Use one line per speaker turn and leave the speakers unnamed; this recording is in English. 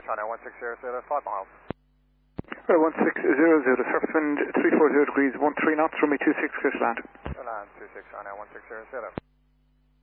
China 1600, 5 miles.
1600, surface wind 340 degrees, 13 knots, runway 26, clear to land.
Land 26, China 1600.